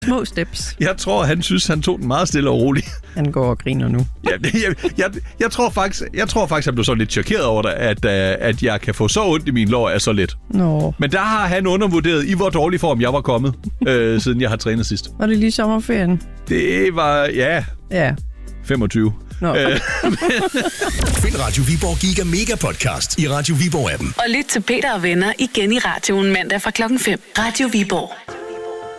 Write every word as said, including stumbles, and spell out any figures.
Små steps. Jeg tror, han synes, han tog den meget stille og roligt. Han går og griner nu. Ja, jeg, jeg, jeg, tror faktisk, jeg tror faktisk, han blev så lidt chokeret over det, at, at jeg kan få så ondt i min lår af så lidt. Nå. Men der har han undervurderet, i hvor dårlig form jeg var kommet, øh, siden jeg har trænet sidst. Var det lige sommerferien? Det var, ja, ja. femogtyve. Nå. Find Radio Viborg Giga Mega Podcast i Radio Viborg appen. Og lyt til Peter og Venner igen i radioen mandag fra klokken fem. Radio Viborg.